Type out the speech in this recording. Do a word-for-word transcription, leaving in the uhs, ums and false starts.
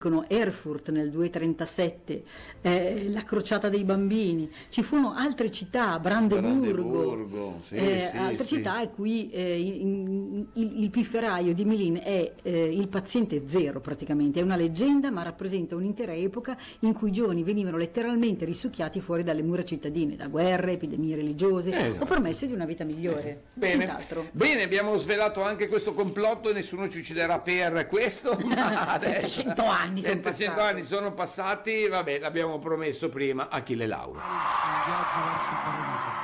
Erfurt nel duecentotrentasette, eh, la crociata dei bambini, ci furono altre città, Brandeburgo, Brandeburgo sì, eh, sì, altre sì. città in cui eh, in- il, il pifferaio di Melin è eh, il paziente zero praticamente, è una leggenda ma rappresenta un'intera epoca in cui i giovani venivano letteralmente risucchiati fuori dalle mura cittadine, da guerre, epidemie religiose Esatto. o promesse di una vita migliore. Bene. Nient'altro. Bene, abbiamo svelato anche questo complotto e nessuno ci ucciderà per questo. Ma adesso- settecento anni sono settecento passati. anni sono passati, vabbè, l'abbiamo promesso prima, Achille Lauro. Un viaggio verso il paradiso.